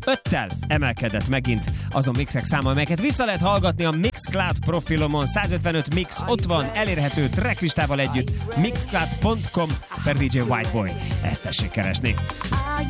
5-tel emelkedett megint azon mixek száma, amelyeket vissza lehet hallgatni a Mixcloud profilomon. 155 mix ott van, elérhető tracklistával együtt, mixcloud.com/DJ Whiteboy. Ezt tessék keresni.